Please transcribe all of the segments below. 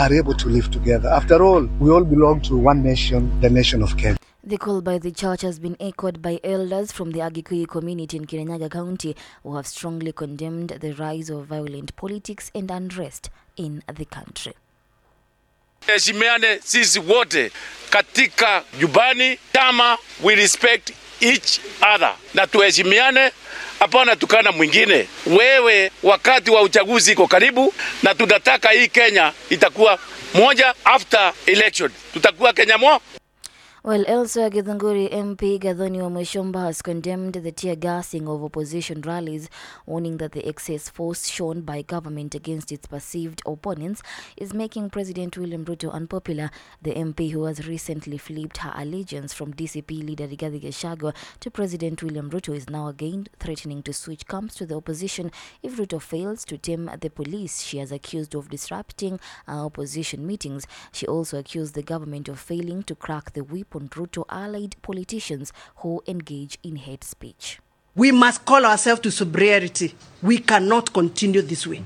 are able to live together. After all, we all belong to one nation, the nation of Kenya. The call by the church has been echoed by elders from the Agikuyu community in Kirinyaga County who have strongly condemned the rise of violent politics and unrest in the country. Heshimiane sisi wote katika nyumbani, kama we respect each other na tuheshimiane, hapana tukana mwingine. Wewe wakati wa uchaguzi iko karibu na tunataka hii Kenya itakuwa moja after election. Tutakuwa Kenya moja. Well, elsewhere, Githunguri MP Gathoni Wamweshomba has condemned the tear gassing of opposition rallies, warning that the excess force shown by government against its perceived opponents is making President William Ruto unpopular. The MP, who has recently flipped her allegiance from DCP leader Rigathi Gachagua to President William Ruto, is now again threatening to switch camps to the opposition if Ruto fails to tame the police she has accused of disrupting opposition meetings. She also accused the government of failing to crack the whip on Ruto-allied politicians who engage in hate speech. We must call ourselves to sobriety. We cannot continue this way.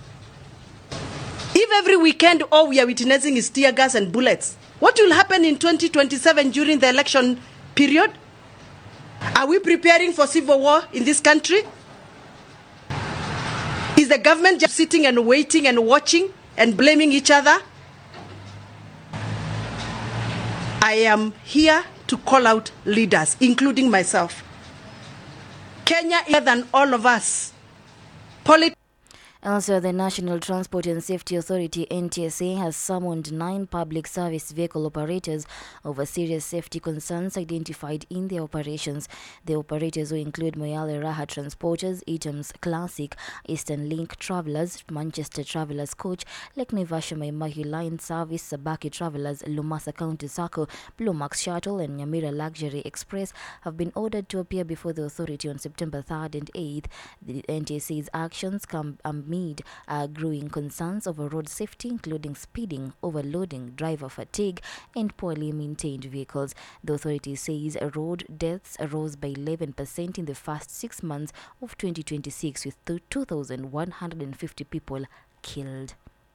If every weekend all we are witnessing is tear gas and bullets, what will happen in 2027 during the election period? Are we preparing for civil war in this country? Is the government just sitting and waiting and watching and blaming each other? I am here to call out leaders, including myself. Kenya is more than all of us. Also, the National Transport and Safety Authority (NTSA) has summoned 9 public service vehicle operators over serious safety concerns identified in their operations. The operators, who include Moyale Raha Transporters, Etams Classic, Eastern Link Travellers, Manchester Travellers Coach, Lake Naivasha Maimahi Line Service, Sabaki Travellers, Lumasa County Sacco, Blue Max Shuttle, and Nyamira Luxury Express, have been ordered to appear before the authority on September 3rd and 8th. The NTSA's actions come amid growing concerns over road safety, including speeding, overloading, driver fatigue, and poorly maintained vehicles. The authority says road deaths rose by 11% in the first 6 months of 2026, with 2,150 people killed.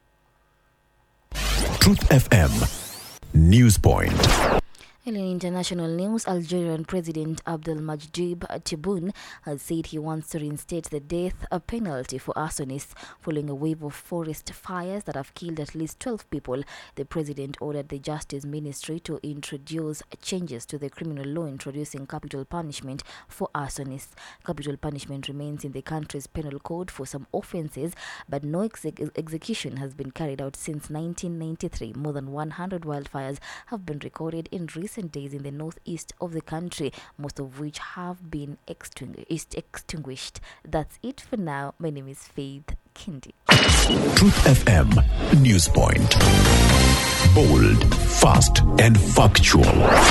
Truth FM News Point. In international news, Algerian President Abdelmadjid Tebboune has said he wants to reinstate the death penalty for arsonists following a wave of forest fires that have killed at least 12 people. The president ordered the Justice Ministry to introduce changes to the criminal law introducing capital punishment for arsonists. Capital punishment remains in the country's penal code for some offences, but no execution has been carried out since 1993. More than 100 wildfires have been recorded in recent days in the northeast of the country, most of which have been extinguished. That's it for now. My name is Faith Kindi. Truth FM News Point. Bold, fast, and factual.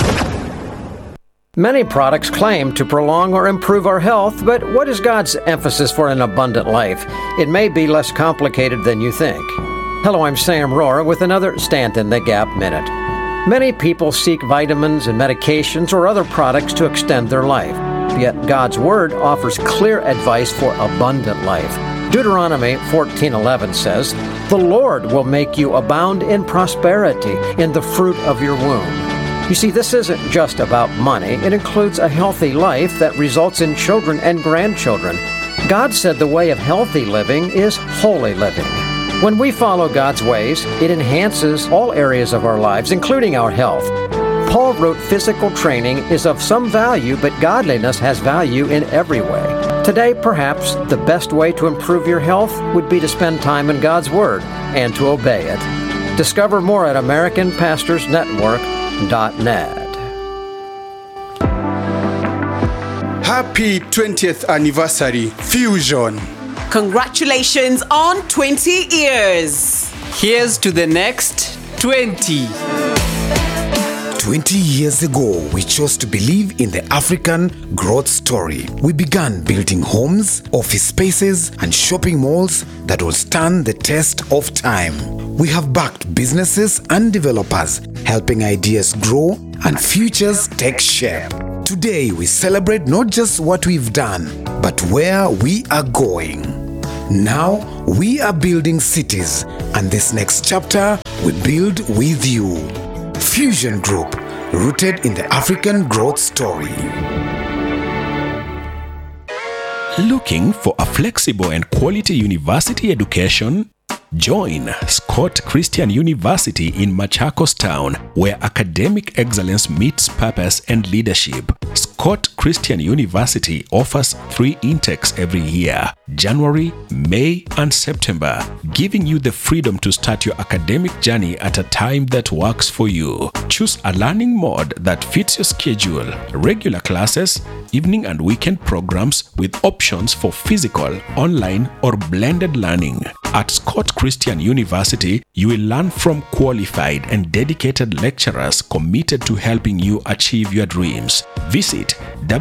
Many products claim to prolong or improve our health, but what is God's emphasis for an abundant life? It may be less complicated than you think. Hello, I'm Sam Rohrer with another Stand in the Gap Minute. Many people seek vitamins and medications or other products to extend their life. Yet God's Word offers clear advice for abundant life. Deuteronomy 14:11 says, "The Lord will make you abound in prosperity, in the fruit of your womb." You see, this isn't just about money. It includes a healthy life that results in children and grandchildren. God said the way of healthy living is holy living. When we follow God's ways, it enhances all areas of our lives, including our health. Paul wrote, "Physical training is of some value, but godliness has value in every way." Today, perhaps the best way to improve your health would be to spend time in God's Word and to obey it. Discover more at AmericanPastorsNetwork.net. Happy 20th anniversary, Fusion. Congratulations on 20 years. Here's to the next 20. 20 years ago, we chose to believe in the African growth story. We began building homes, office spaces, and shopping malls that will stand the test of time. We have backed businesses and developers, helping ideas grow and futures take shape. Today, we celebrate not just what we've done, but where we are going. Now, We are building cities, and this next chapter we build with you. Fusion Group, rooted in the African growth story. Looking for a flexible and quality university education? Join Scott Christian University in Machakos Town, where academic excellence meets purpose and leadership. Scott Christian University offers 3 intakes every year: January, May, and September, giving you the freedom to start your academic journey at a time that works for you. Choose a learning mode that fits your schedule: regular classes, evening and weekend programs, with options for physical, online, or blended learning. At Scott Christian University, you will learn from qualified and dedicated lecturers committed to helping you achieve your dreams. Visit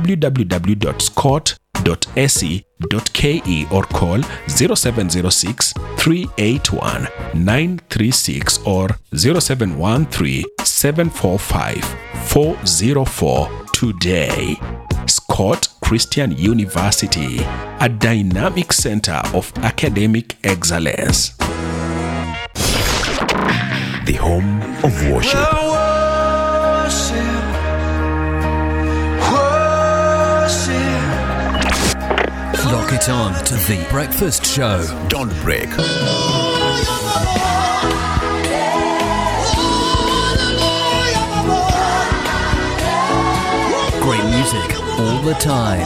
www.scott.ac.ke or call 0706 381 936 or 0713 745 404 today. Scott Christian University, a dynamic center of academic excellence. The home of worship. Lock it on to The Breakfast Show. Don't break. Great music all the time.